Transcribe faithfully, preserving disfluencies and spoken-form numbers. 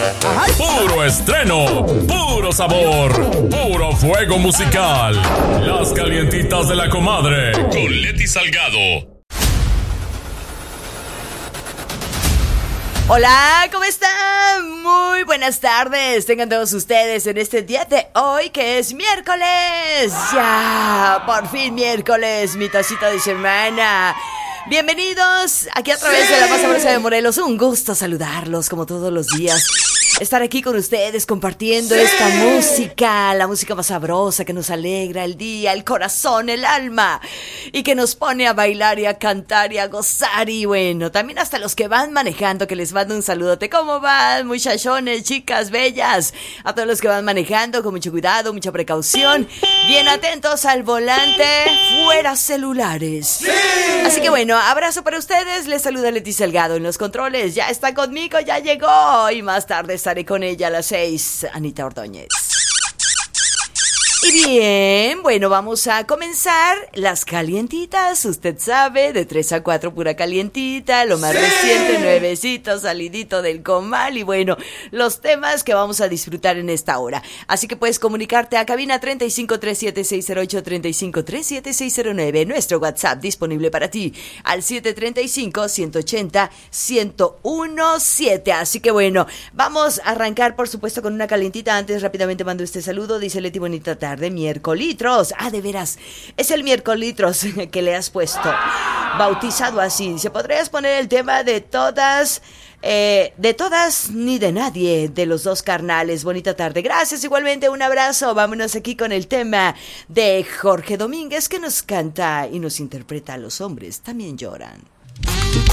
Puro estreno, puro sabor, puro fuego musical. Las calientitas de la comadre con Leti Salgado. Hola, ¿cómo están? Muy buenas tardes. Tengan todos ustedes en este día de hoy, que es miércoles. Ya, por fin miércoles, mi tacita de semana. Bienvenidos aquí a través de la más sabrosa de Morelos. Un gusto saludarlos como todos los días. Estar aquí con ustedes compartiendo sí. esta música, la música más sabrosa que nos alegra el día, el corazón, el alma, y que nos pone a bailar y a cantar y a gozar. Y bueno, también hasta los que van manejando, que les mando un saludote. ¿Cómo van, muchachones, chicas bellas? A todos los que van manejando, con mucho cuidado, mucha precaución, bien atentos al volante, fuera celulares. Sí. Así que bueno, abrazo para ustedes. Les saluda Leti Salgado en los controles. Ya está conmigo, ya llegó, y más tarde estaré con ella a las seis, Anita Ordóñez. Y bien, bueno, vamos a comenzar las calientitas, usted sabe, de tres a cuatro pura calientita, lo más sí. reciente, nuevecito, salidito del comal, y bueno, los temas que vamos a disfrutar en esta hora. Así que puedes comunicarte a cabina treinta y cinco, treinta y siete, seiscientos ocho, treinta y cinco, treinta y siete, seiscientos nueve, nuestro WhatsApp disponible para ti al siete treinta y cinco, ciento ochenta, ciento diecisiete. Así que bueno, vamos a arrancar por supuesto con una calientita. Antes rápidamente mando este saludo, dice Leti, bonita tarde. De miércolitros, ah, de veras, es el miércolitros que le has puesto, bautizado así. Dice, ¿podrías poner el tema de todas, eh, de todas ni de nadie, de los dos carnales? Bonita tarde, gracias, igualmente, un abrazo. Vámonos aquí con el tema de Jorge Domínguez, que nos canta y nos interpreta: Los hombres también lloran.